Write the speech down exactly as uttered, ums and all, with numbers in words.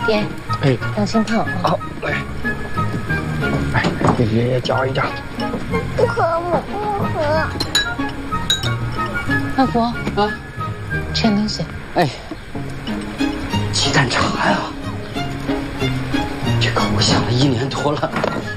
爹， 哎， 当心烫啊！ 好，来，来，给爷爷夹一夹。 不喝，我不喝。 阿福啊， 吃点东西。 哎，鸡蛋茶呀，这可我想了一年多了。